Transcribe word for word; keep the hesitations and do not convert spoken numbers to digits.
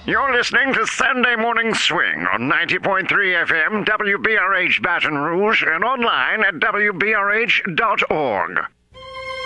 You're listening to Sunday Morning Swing on ninety point three F M, W B R H Baton Rouge, and online at W B R H dot org.